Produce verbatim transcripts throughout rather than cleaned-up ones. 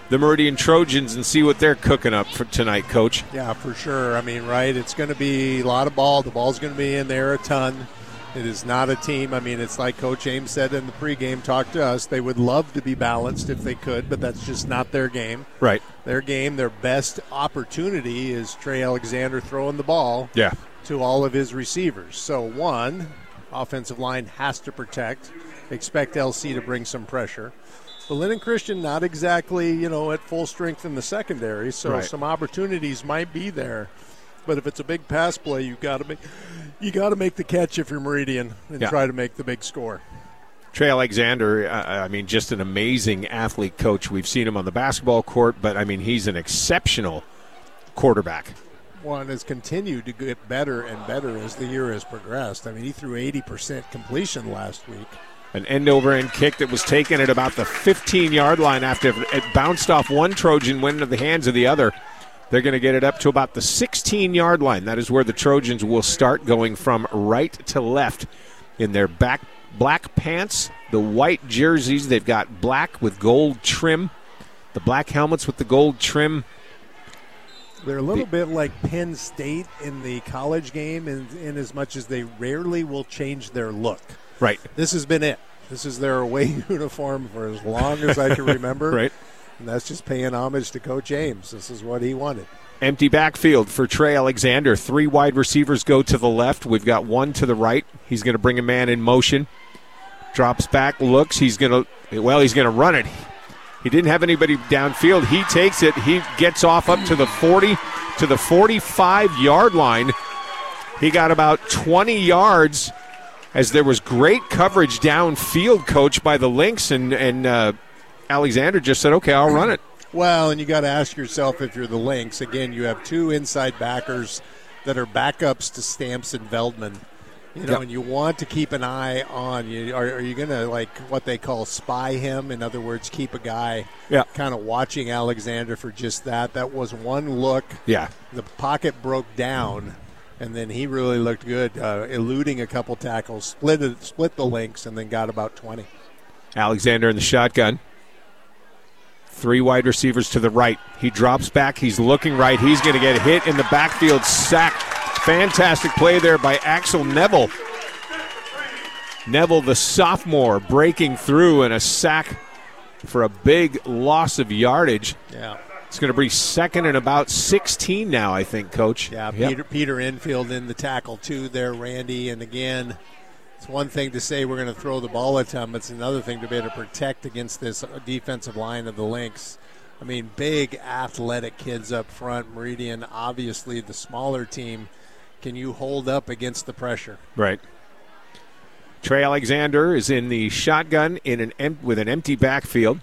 the Meridian Trojans and see what they're cooking up for tonight, Coach. Yeah, for sure. I mean, right, it's going to be a lot of ball. The ball's going to be in there a ton. It is not a team. I mean, it's like Coach Ames said in the pregame talk to us. They would love to be balanced if they could, but that's just not their game. Right. Their game, their best opportunity is Trey Alexander throwing the ball yeah. to all of his receivers. So, one, offensive line has to protect. Expect L C to bring some pressure. But Lynn and Christian not exactly, you know, at full strength in the secondary, so right. some opportunities might be there. But if it's a big pass play, you got to make you got to make the catch if you're Meridian and yeah. try to make the big score. Trey Alexander, uh, I mean, just an amazing athlete, Coach. We've seen him on the basketball court, but, I mean, he's an exceptional quarterback. One has continued to get better and better as the year has progressed. I mean, he threw eighty percent completion last week. An end-over-end kick that was taken at about the fifteen-yard line after it bounced off one Trojan, went into the hands of the other. They're going to get it up to about the sixteen-yard line. That is where the Trojans will start, going from right to left in their back black pants, the white jerseys. They've got black with gold trim, the black helmets with the gold trim. They're a little the, bit like Penn State in the college game in, in as much as they rarely will change their look. Right. This has been it. This is their away uniform for as long as I can remember. Right. And that's just paying homage to Coach Ames. This is what he wanted. Empty backfield for Trey Alexander. Three wide receivers go to the left. We've got one to the right. He's going to bring a man in motion. Drops back, looks. He's going to, well, he's going to run it. He didn't have anybody downfield. He takes it. He gets off up to the forty, to the forty-five-yard line. He got about twenty yards as there was great coverage downfield, Coach, by the Lynx, and, and uh, Alexander just said, okay, I'll run it. Well, and you got to ask yourself if you're the Lynx. Again, you have two inside backers that are backups to Stamps and Veldman. You know, yep. and you want to keep an eye on you. Are, are you going to, like, what they call spy him? In other words, keep a guy yeah. kind of watching Alexander for just that. That was one look. Yeah. The pocket broke down, and then he really looked good, uh, eluding a couple tackles, split it, split the Lynx, and then got about twenty. Alexander in the shotgun. Three wide receivers to the right. He drops back. He's looking right. He's going to get hit in the backfield. Sacked. Fantastic play there by Axel Neville. Neville, the sophomore, breaking through, and a sack for a big loss of yardage. Yeah. It's going to be second and about sixteen now, I think, Coach. Yeah, yep. Peter, Peter Enfield in the tackle, too, there, Randy. And, again, it's one thing to say we're going to throw the ball at them. It's another thing to be able to protect against this defensive line of the Lynx. I mean, big athletic kids up front. Meridian, obviously the smaller team. Can you hold up against the pressure? Right. Trey Alexander is in the shotgun in an em- with an empty backfield.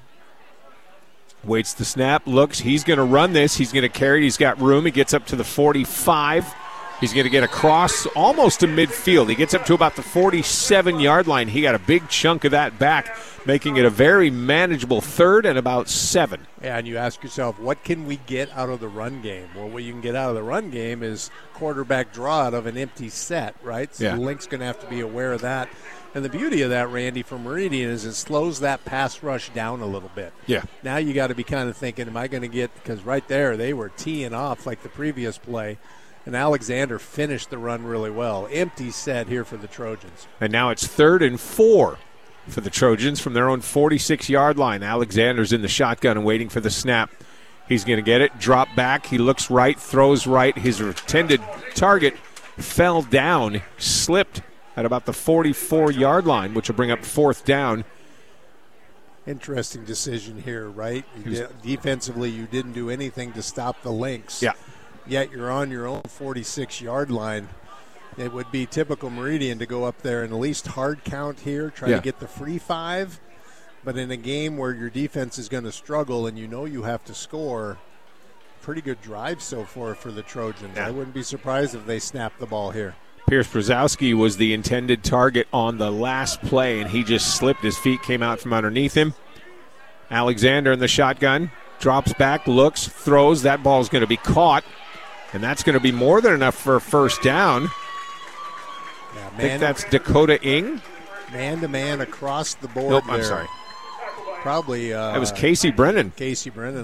Waits the snap, looks. He's going to run this. He's going to carry it. He's got room. He gets up to the forty-five. He's going to get across almost to midfield. He gets up to about the forty-seven-yard line. He got a big chunk of that back, making it a very manageable third and about seven. Yeah, and you ask yourself, what can we get out of the run game? Well, what you can get out of the run game is quarterback draw out of an empty set, right? So yeah. the Lynx going to have to be aware of that. And the beauty of that, Randy, for Meridian is it slows that pass rush down a little bit. Yeah. Now you got to be kind of thinking, am I going to get – because right there they were teeing off like the previous play. And Alexander finished the run really well. Empty set here for the Trojans. And now it's third and four for the Trojans from their own forty-six-yard line. Alexander's in the shotgun and waiting for the snap. He's going to get it, drop back. He looks right, throws right. His intended target fell down, slipped at about the forty-four-yard line, which will bring up fourth down. Interesting decision here, right? You was, did, defensively, you didn't do anything to stop the Lynx. Yeah. Yet you're on your own forty-six-yard line. It would be typical Meridian to go up there and at least hard count here, try yeah. to get the free five. But in a game where your defense is going to struggle and you know you have to score, pretty good drive so far for the Trojans. Yeah. I wouldn't be surprised if they snap the ball here. Pierce Brzezowski was the intended target on the last play, and he just slipped. His feet came out from underneath him. Alexander in the shotgun, drops back, looks, throws. That ball's going to be caught. And that's going to be more than enough for a first down. Yeah, I think that's Dakota Ing. Man-to-man across the board Nope, there. I'm sorry. Probably. Uh, that was Casey Brennan. Casey Brennan.